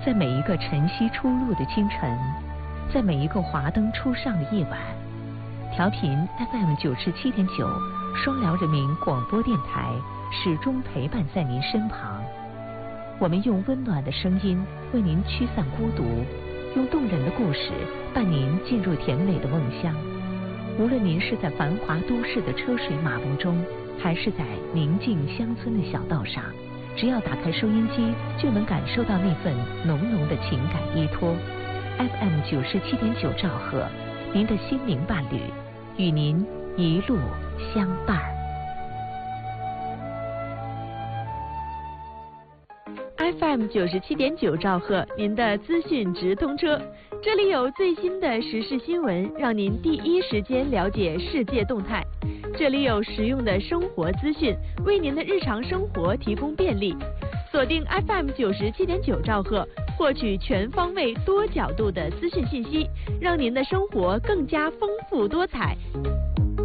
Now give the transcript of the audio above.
在每一个晨曦初露的清晨，在每一个华灯初上的夜晚，调频 FM 97.9双辽人民广播电台始终陪伴在您身旁。我们用温暖的声音为您驱散孤独，用动人的故事伴您进入甜美的梦乡。无论您是在繁华都市的车水马龙中，还是在宁静乡村的小道上，只要打开收音机，就能感受到那份浓浓的情感依托。FM 97.9兆赫，您的心灵伴侣，与您一路相伴。FM 97.9兆赫，您的资讯直通车，这里有最新的时事新闻，让您第一时间了解世界动态。这里有实用的生活资讯，为您的日常生活提供便利。锁定 FM 97.9兆赫，获取全方位多角度的资讯信息，让您的生活更加丰富多彩。